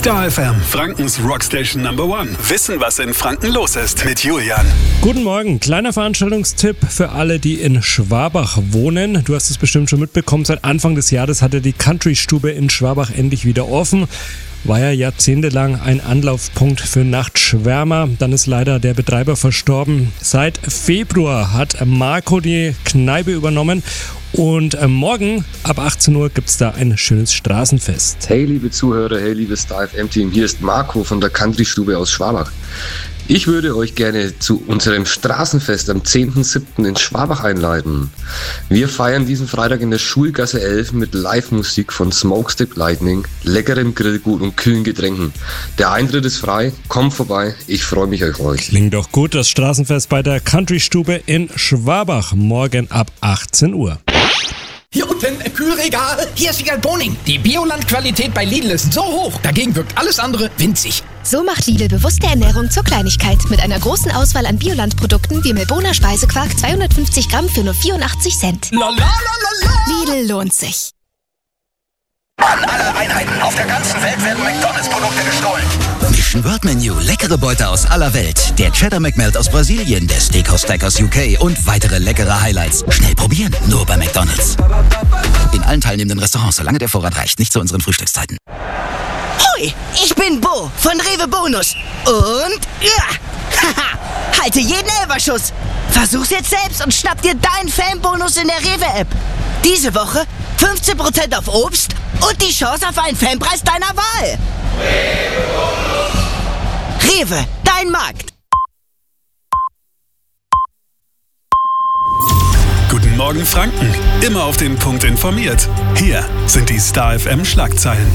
Star FM, Frankens Rockstation Number One. Wissen, was in Franken los ist mit Julian. Guten Morgen, kleiner Veranstaltungstipp für alle, die in Schwabach wohnen. Du hast es bestimmt schon mitbekommen, seit Anfang des Jahres hatte die Country-Stube in Schwabach endlich wieder offen. War ja jahrzehntelang ein Anlaufpunkt für Nachtschwärmer. Dann ist leider der Betreiber verstorben. Seit Februar hat Marco die Kneipe übernommen. Und morgen ab 18 Uhr gibt es da ein schönes Straßenfest. Hey liebe Zuhörer, hey liebes Star FM Team, hier ist Marco von der Country-Stube aus Schwabach. Ich würde euch gerne zu unserem Straßenfest am 10.07. in Schwabach einladen. Wir feiern diesen Freitag in der Schulgasse 11 mit Live-Musik von Smokestick Lightning, leckerem Grillgut und kühlen Getränken. Der Eintritt ist frei, kommt vorbei, ich freue mich auf euch. Klingt doch gut, das Straßenfest bei der Country-Stube in Schwabach, morgen ab 18 Uhr. Hier unten, Kühlregal. Hier ist Wiegald Boning. Die Bioland-Qualität bei Lidl ist so hoch, dagegen wirkt alles andere winzig. So macht Lidl bewusste Ernährung zur Kleinigkeit. Mit einer großen Auswahl an Bioland-Produkten wie Melboner Speisequark 250 Gramm für nur 84 Cent. La la la la la. Lidl lohnt sich. An alle Einheiten auf der ganzen Welt werden McDonalds-Produkte gestohlen. Mission World Menu, leckere Beute aus aller Welt. Der Cheddar McMelt aus Brasilien, der Steakhouse Stack aus UK und weitere leckere Highlights. Schnell probieren, nur bei McDonalds. In allen teilnehmenden Restaurants, solange der Vorrat reicht, nicht zu unseren Frühstückszeiten. Hoi, ich bin Bo von Rewe Bonus. Und ja, halte jeden Elferschuss. Versuch's jetzt selbst und schnapp dir deinen Fanbonus in der Rewe-App. Diese Woche 15% auf Obst und die Chance auf einen Fanpreis deiner Wahl. Rewe, dein Markt. Guten Morgen Franken, immer auf den Punkt informiert. Hier sind die Star FM Schlagzeilen.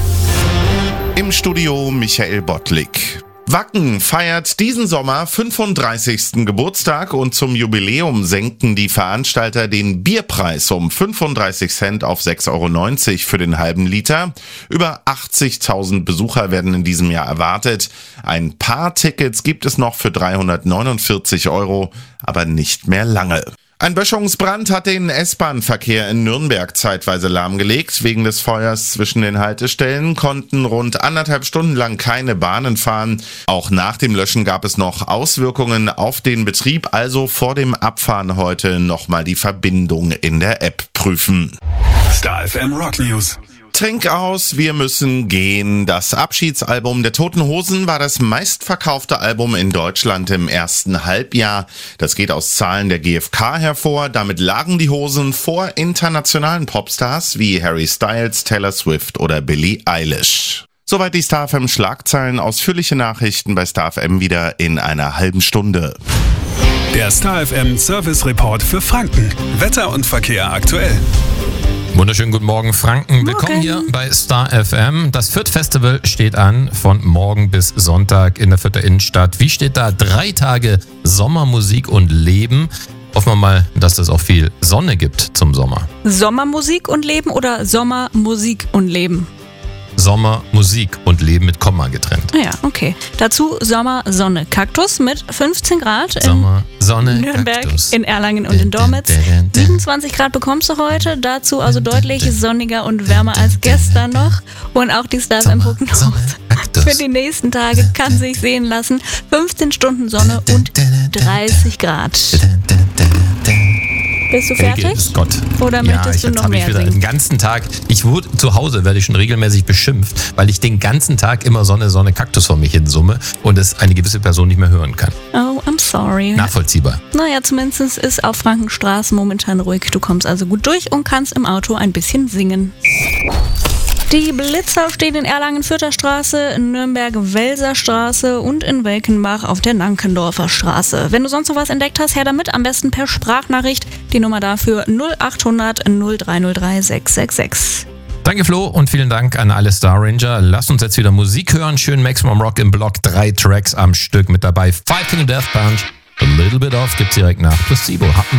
Im Studio Michael Bottlik. Wacken feiert diesen Sommer 35. Geburtstag und zum Jubiläum senken die Veranstalter den Bierpreis um 35 Cent auf 6,90 € für den halben Liter. Über 80.000 Besucher werden in diesem Jahr erwartet. Ein paar Tickets gibt es noch für 349 €, aber nicht mehr lange. Ein Böschungsbrand hat den S-Bahn-Verkehr in Nürnberg zeitweise lahmgelegt. Wegen des Feuers zwischen den Haltestellen konnten rund 1,5 Stunden lang keine Bahnen fahren. Auch nach dem Löschen gab es noch Auswirkungen auf den Betrieb. Also vor dem Abfahren heute nochmal die Verbindung in der App prüfen. Star FM Rock News. Trink aus, wir müssen gehen. Das Abschiedsalbum der Toten Hosen war das meistverkaufte Album in Deutschland im ersten Halbjahr. Das geht aus Zahlen der GfK hervor. Damit lagen die Hosen vor internationalen Popstars wie Harry Styles, Taylor Swift oder Billie Eilish. Soweit die Star FM Schlagzeilen. Ausführliche Nachrichten bei Star FM wieder in einer halben Stunde. Der Star FM Service Report für Franken. Wetter und Verkehr aktuell. Wunderschönen guten Morgen Franken. Willkommen hier bei Star FM. Das Fürth Festival steht an von morgen bis Sonntag in der Fürther Innenstadt. Wie steht da? 3 Tage Sommermusik und Leben. Hoffen wir mal, dass es auch viel Sonne gibt zum Sommer. Sommermusik und Leben oder Sommermusik und Leben? Sommer, Musik und Leben mit Komma getrennt. Ja, okay. Dazu Sommer, Sonne, Kaktus mit 15 Grad Sommer, Sonne, in Nürnberg, Kaktus. in Erlangen und in Dormitz. 27 Grad bekommst du heute, dazu also deutlich sonniger und wärmer als gestern noch. Und auch die Star FM-Prognose für die nächsten Tage kann sich sehen lassen. 15 Stunden Sonne und 30 Grad. Bist du fertig? Ist Gott. Oder möchtest du noch mehr singen? Den ganzen Tag, zu Hause werde ich schon regelmäßig beschimpft, weil ich den ganzen Tag immer Sonne, Kaktus vor mich hin summe und es eine gewisse Person nicht mehr hören kann. Oh, I'm sorry. Nachvollziehbar. Naja, zumindest ist auf Frankenstraße momentan ruhig. Du kommst also gut durch und kannst im Auto ein bisschen singen. Die Blitzer stehen in Erlangen-Fürther Straße, in Nürnberg-Welser Straße und in Welkenbach auf der Nankendorfer Straße. Wenn du sonst noch was entdeckt hast, her damit, am besten per Sprachnachricht. Die Nummer dafür 0800 0303 666. Danke Flo und vielen Dank an alle Star Ranger. Lasst uns jetzt wieder Musik hören. Schön Maximum Rock im Block, 3 Tracks am Stück mit dabei. Five Finger Death Punch, A Little Bit Off gibt's direkt nach Placebo.